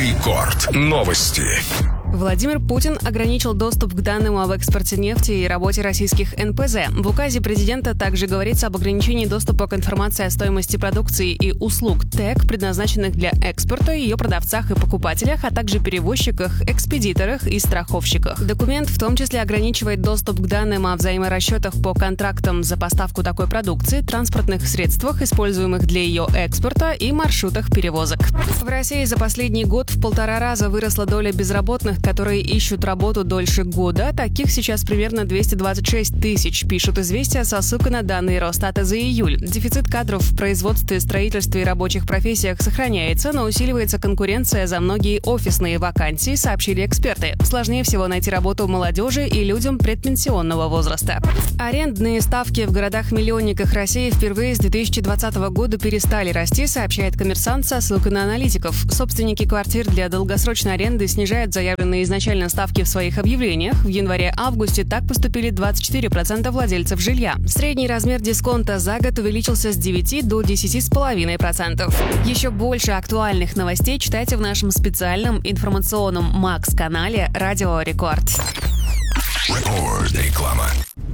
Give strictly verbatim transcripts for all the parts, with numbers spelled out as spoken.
Рекорд. Новости. Владимир Путин ограничил доступ к данным об экспорте нефти и работе российских эн пэ зэ. В указе президента также говорится об ограничении доступа к информации о стоимости продукции и услуг ТЭК, предназначенных для экспорта, ее продавцах и покупателях, а также перевозчиках, экспедиторах и страховщиках. Документ в том числе ограничивает доступ к данным о взаиморасчетах по контрактам за поставку такой продукции, транспортных средствах, используемых для ее экспорта, и маршрутах перевозок. В России за последний год в полтора раза выросла доля безработных, которые ищут работу дольше года. Таких сейчас примерно двести двадцать шесть тысяч, пишут «Известия» со ссылкой на данные Росстата за июль. Дефицит кадров в производстве, строительстве и рабочих профессиях сохраняется, но усиливается конкуренция за многие офисные вакансии, сообщили эксперты. Сложнее всего найти работу молодежи и людям предпенсионного возраста. Арендные ставки в городах-миллионниках России впервые с две тысячи двадцатого года перестали расти, сообщает «Коммерсант» со ссылкой на аналитиков. Собственники квартир для долгосрочной аренды снижают заявленные изначально ставки в своих объявлениях. В январе-августе так поступили двадцать четыре процента владельцев жилья. Средний размер дисконта за год увеличился с девяти до десяти с половиной процентов. Еще больше актуальных новостей читайте в нашем специальном информационном Макс-канале «Радио Рекорд». Рекорд. Реклама.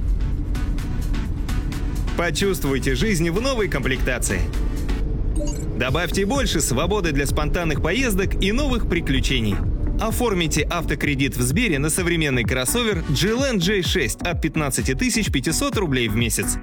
Почувствуйте жизнь в новой комплектации. Добавьте больше свободы для спонтанных поездок и новых приключений. Оформите автокредит в Сбере на современный кроссовер джи эл эн джей шесть от пятнадцать тысяч пятьсот рублей в месяц.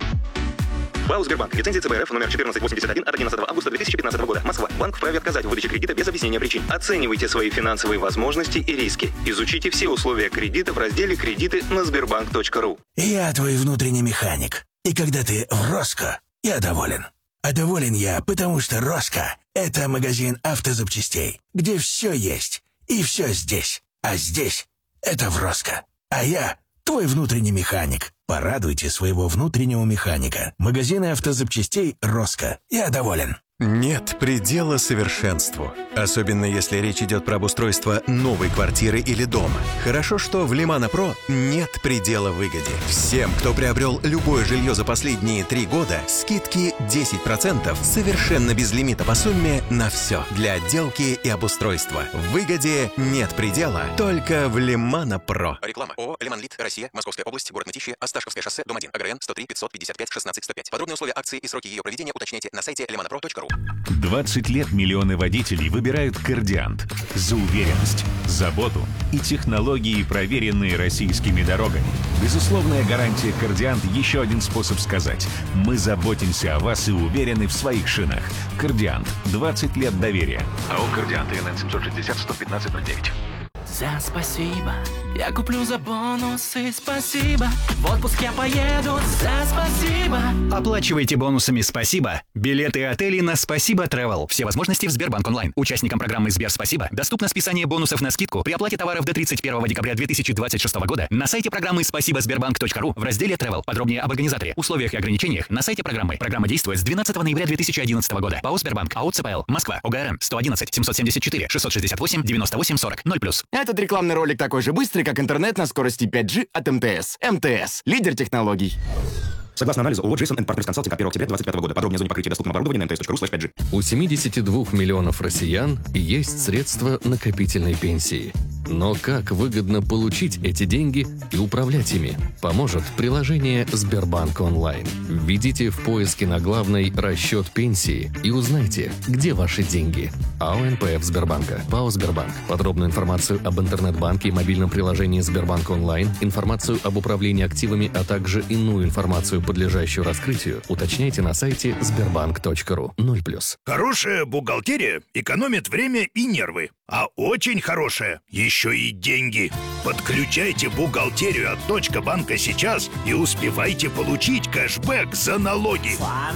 ПАО «Сбербанк». Лицензия цэ бэ эр эф номер четырнадцать восемьдесят один от одиннадцатого августа две тысячи пятнадцатого года. Москва. Банк вправе отказать в выдаче кредита без объяснения причин. Оценивайте свои финансовые возможности и риски. Изучите все условия кредита в разделе «Кредиты» на сбербанк точка ру. Я твой внутренний механик. И когда ты в Роско, я доволен. А доволен я, потому что Роско – это магазин автозапчастей, где все есть. И все здесь. А здесь — это в Роско. А я — твой внутренний механик. Порадуйте своего внутреннего механика. Магазины автозапчастей «Роско». Я доволен. Нет предела совершенству. Особенно если речь идет про обустройство новой квартиры или дома. Хорошо, что в Лимана Про нет предела выгоде. Всем, кто приобрел любое жилье за последние три года, скидки десять процентов совершенно без лимита по сумме на все. Для отделки и обустройства. В выгоде нет предела, только в Лимана Про. Реклама. ООО «Лиманлит. Россия. Московская область. Город Мытищи. Осташковское шоссе. Дом один. АГРН сто три пятьсот пятьдесят пять шестнадцать сто пять. Подробные условия акции и сроки ее проведения уточняйте на сайте лиманапро точка ру. двадцать лет миллионы водителей выбирают «Кордиант» за уверенность, заботу и технологии, проверенные российскими дорогами. Безусловная гарантия «Кордиант» — еще один способ сказать: мы заботимся о вас и уверены в своих шинах. «Кордиант» — двадцать лет доверия. АО «Кордиант», ИНН семьсот шестьдесят сто пятнадцать ноль девять. За спасибо я куплю за бонусы, спасибо. В отпуск я поеду за спасибо. Оплачивайте бонусами «Спасибо» билеты и отели на «Спасибо Travel». Все возможности в Сбербанк онлайн. Участникам программы «Сбер Спасибо» доступно списание бонусов на скидку при оплате товаров до тридцать первого декабря две тысячи двадцать шестого года на сайте программы спасибо сбербанк точка ру в разделе Travel. Подробнее об организаторе, условиях и ограничениях на сайте программы. Программа действует с двенадцатого ноября две тысячи одиннадцатого года. ПАО «Сбербанк», АО цэ пэ эл, Москва, ОГРН сто одиннадцать семьсот семьдесят четыре шестьсот шестьдесят восемь девяносто восемь сорок ноль плюс. Этот рекламный ролик такой же быстрый, как интернет на скорости пять джи от эм тэ эс. эм тэ эс – лидер технологий. Согласно анализу ООО «Джейсон энд Партнерс Консалтинг» от первого октября двадцать пятого года. Подробнее о зоне покрытия доступного оборудования на эм тэ эс точка ру слэш пять джи. У семидесяти двух миллионов россиян есть средства накопительной пенсии. Но как выгодно получить эти деньги и управлять ими? Поможет приложение «Сбербанк онлайн». Введите в поиске на главной «Расчет пенсии» и узнайте, где ваши деньги. АО эн пэ эф Сбербанка. ПАО «Сбербанк». Подробную информацию об интернет-банке и мобильном приложении «Сбербанк онлайн», информацию об управлении активами, а также иную информацию, подлежащую раскрытию, уточняйте на сайте сбербанк точка ру. ноль плюс. Хорошая бухгалтерия экономит время и нервы. А очень хорошая еще и деньги. Подключайте бухгалтерию от Точка банка сейчас и успевайте получить кэшбэк за налоги.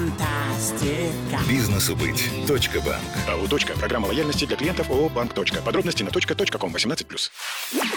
Фантастика. Бизнесу быть. Точка банк. АО «Точка». Программа лояльности для клиентов ООО «Банк. Точка». Подробности на точка точка ком восемнадцать плюс.